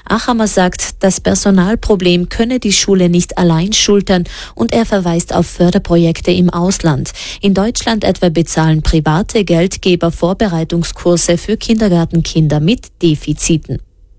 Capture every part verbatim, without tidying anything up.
Achammer sagt, das Personalproblem könne die Schule nicht allein schultern und er verweist auf Förderprojekte im Ausland. In Deutschland etwa bezahlen private Geldgeber Vorbereitungskurse für Kindergartenkinder mit Defiziten.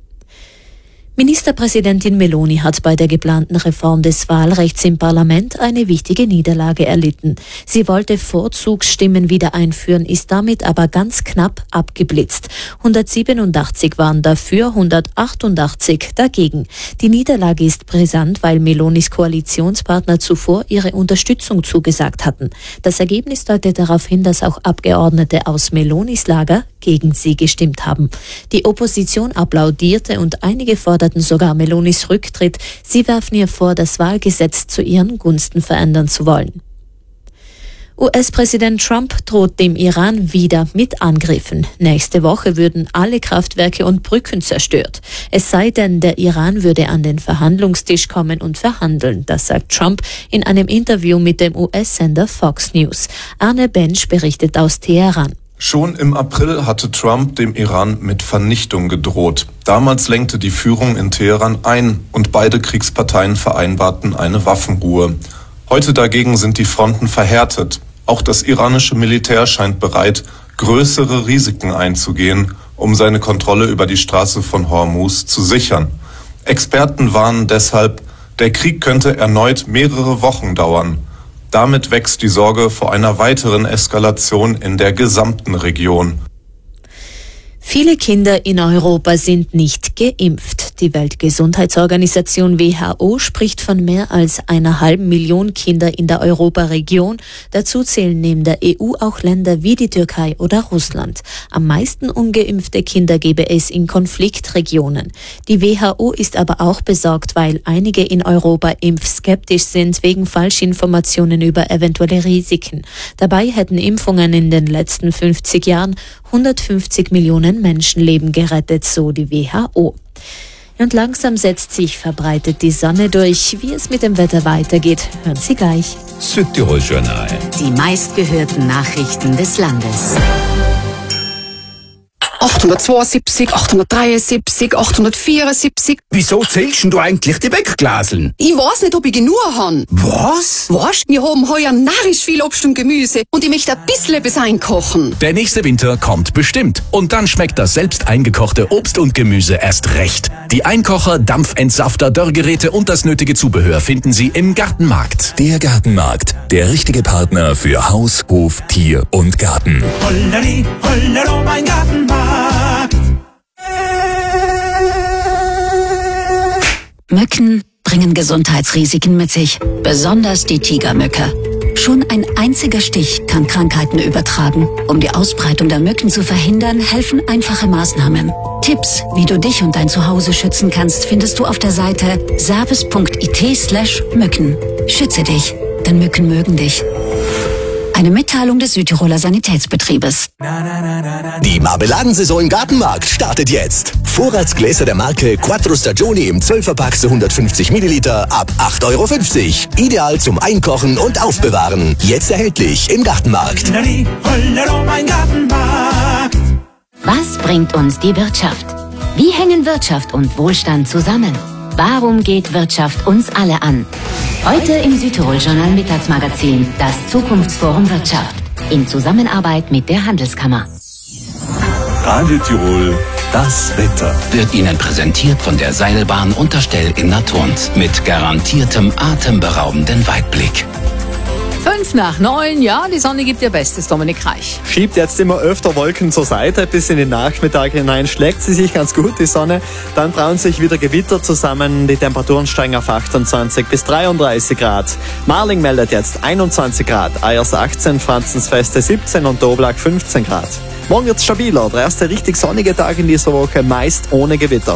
Ministerpräsidentin Meloni hat bei der geplanten Reform des Wahlrechts im Parlament eine wichtige Niederlage erlitten. Sie wollte Vorzugsstimmen wieder einführen, ist damit aber ganz knapp abgeblitzt. hundertsiebenundachtzig waren dafür, hundertachtundachtzig dagegen. Die Niederlage ist brisant, weil Melonis Koalitionspartner zuvor ihre Unterstützung zugesagt hatten. Das Ergebnis deutet darauf hin, dass auch Abgeordnete aus Melonis Lager gegen sie gestimmt haben. Die Opposition applaudierte und einige forderten sogar Melonis Rücktritt. Sie werfen ihr vor, das Wahlgesetz zu ihren Gunsten verändern zu wollen. U S-Präsident Trump droht dem Iran wieder mit Angriffen. Nächste Woche würden alle Kraftwerke und Brücken zerstört. Es sei denn, der Iran würde an den Verhandlungstisch kommen und verhandeln. Das sagt Trump in einem Interview mit dem U S-Sender Fox News. Arne Bensch berichtet aus Teheran. Schon im April hatte Trump dem Iran mit Vernichtung gedroht. Damals lenkte die Führung in Teheran ein und beide Kriegsparteien vereinbarten eine Waffenruhe. Heute dagegen sind die Fronten verhärtet. Auch das iranische Militär scheint bereit, größere Risiken einzugehen, um seine Kontrolle über die Straße von Hormuz zu sichern. Experten warnen deshalb, der Krieg könnte erneut mehrere Wochen dauern. Damit wächst die Sorge vor einer weiteren Eskalation in der gesamten Region. Viele Kinder in Europa sind nicht geimpft. Die Weltgesundheitsorganisation W H O spricht von mehr als einer halben Million Kinder in der Europaregion. Dazu zählen neben der E U auch Länder wie die Türkei oder Russland. Am meisten ungeimpfte Kinder gebe es in Konfliktregionen. Die W H O ist aber auch besorgt, weil einige in Europa impfskeptisch sind wegen Falschinformationen über eventuelle Risiken. Dabei hätten Impfungen in den letzten fünfzig Jahren hundertfünfzig Millionen Menschenleben gerettet, so die W H O. Und langsam setzt sich verbreitet die Sonne durch. Wie es mit dem Wetter weitergeht, hören Sie gleich. Südtirol Journal. Die meistgehörten Nachrichten des Landes. achthundertzweiundsiebzig, achthundertdreiundsiebzig, achthundertvierundsiebzig. Wieso zählst du eigentlich die Wegglaseln? Ich weiß nicht, ob ich genug han. Was? Weißt, wir haben heuer narrisch viel Obst und Gemüse und ich möchte ein bisschen etwas einkochen. Der nächste Winter kommt bestimmt. Und dann schmeckt das selbst eingekochte Obst und Gemüse erst recht. Die Einkocher, Dampfentsafter, Dörrgeräte und das nötige Zubehör finden Sie im Gartenmarkt. Der Gartenmarkt, der richtige Partner für Haus, Hof, Tier und Garten. Holleri, hollero, mein Gartenmarkt. Mücken bringen Gesundheitsrisiken mit sich, besonders die Tigermücke. Schon ein einziger Stich kann Krankheiten übertragen. Um die Ausbreitung der Mücken zu verhindern, helfen einfache Maßnahmen. Tipps, wie du dich und dein Zuhause schützen kannst, findest du auf der Seite service punkt it slash Mücken. Schütze dich, denn Mücken mögen dich. Eine Mitteilung des Südtiroler Sanitätsbetriebes. Die Marmeladensaison im Gartenmarkt startet jetzt. Vorratsgläser der Marke Quattro Stagioni im zwölfer-Pack zu hundertfünfzig Milliliter ab acht Euro fünfzig. Ideal zum Einkochen und Aufbewahren. Jetzt erhältlich im Gartenmarkt. Holleri, hollero, mein Gartenmarkt. Was bringt uns die Wirtschaft? Wie hängen Wirtschaft und Wohlstand zusammen? Warum geht Wirtschaft uns alle an? Heute im Südtirol Journal Mittagsmagazin das Zukunftsforum Wirtschaft in Zusammenarbeit mit der Handelskammer. Radio Tirol, das Wetter. Wird Ihnen präsentiert von der Seilbahn Unterstell in Naturns mit garantiertem atemberaubenden Weitblick. Fünf nach neun, ja, die Sonne gibt ihr Bestes, Dominik Reich. Schiebt jetzt immer öfter Wolken zur Seite, bis in den Nachmittag hinein schlägt sie sich ganz gut, die Sonne. Dann brauen sich wieder Gewitter zusammen, die Temperaturen steigen auf achtundzwanzig bis dreiunddreißig Grad. Marling meldet jetzt einundzwanzig Grad, Ayers achtzehn, Franzensfeste siebzehn und Doblag fünfzehn Grad. Morgen wird's stabiler, der erste richtig sonnige Tag in dieser Woche, meist ohne Gewitter.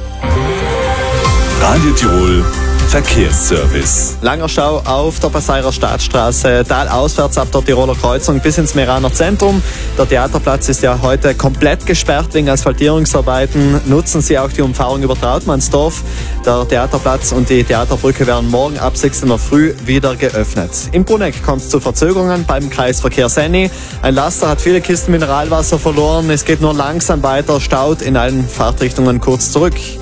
Radio Tirol Verkehrsservice. Langer Stau auf der Passairer Staatsstraße, talauswärts ab der Tiroler Kreuzung bis ins Meraner Zentrum. Der Theaterplatz ist ja heute komplett gesperrt wegen Asphaltierungsarbeiten. Nutzen Sie auch die Umfahrung über Trautmannsdorf. Der Theaterplatz und die Theaterbrücke werden morgen ab sechs Uhr früh wieder geöffnet. In Bruneck kommt es zu Verzögerungen beim Kreisverkehr Senni. Ein Laster hat viele Kisten Mineralwasser verloren. Es geht nur langsam weiter, staut in allen Fahrtrichtungen kurz zurück.